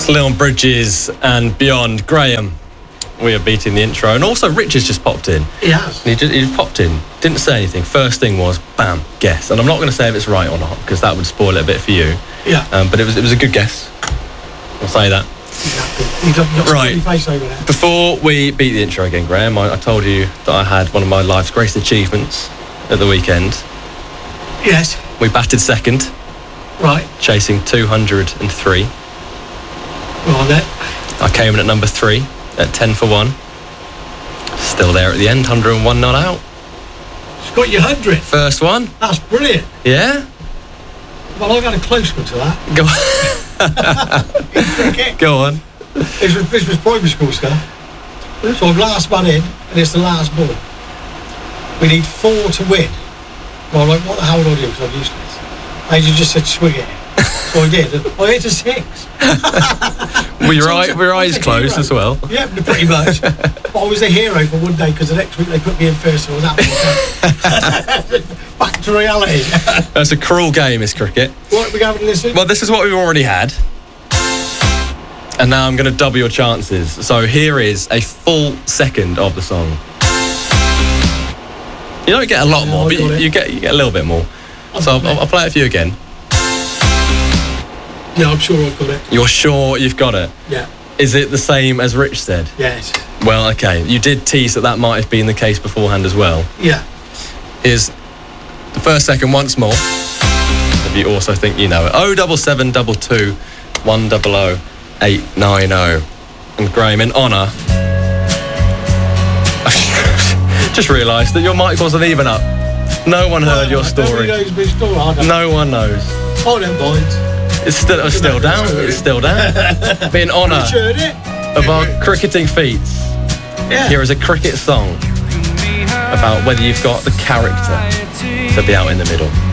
Leon Bridges and Beyond. Graham, we are beating the intro. And also Rich has just popped in. He has. He just popped in, didn't say anything. First thing was, bam, guess. And I'm not going to say if it's right or not, because that would spoil it a bit for you. Yeah. But it was a good guess. I'll say that. You've got Right. your face over there. Before we beat the intro again, Graham, I told you that I had one of my life's greatest achievements at the weekend. Yes. We batted second, Right. chasing 203. Right there. I came in at number 3 at 10 for 1. Still there at the end, 101 not out. It's got your 100. First one. That's brilliant. Yeah? Well, I've had a close one to that. Go on. Go on. This was primary school stuff. So I'm last man in, and it's the last ball. We need 4 to win. Well, I'm like, what the hell do I do? Because I'm useless. Agent just said, swing it. So I did. I hit a 6. Were your eyes closed as well? Yeah, pretty much. But I was a hero for one day because the next week they put me in first, so I was happy. Back to reality. That's a cruel game, is cricket. What are we having to listen? Well, this is what we've already had. And now I'm going to double your chances. So here is a full second of the song. You don't get a lot more, but you get a little bit more. So I'll play it for you again. Yeah, I'm sure I've got it. You're sure you've got it? Yeah. Is it the same as Rich said? Yes. Well, okay. You did tease that might have been the case beforehand as well. Yeah. Here's the first second once more. If you also think you know it. 07722 100 890. And Graham, in honour, just realised that your mic wasn't even up. No one heard your story. Nobody knows my story. No one knows. I don't mind. It's still down. It's still down. But in honour of our cricketing feats, here is a cricket song about whether you've got the character to be out in the middle.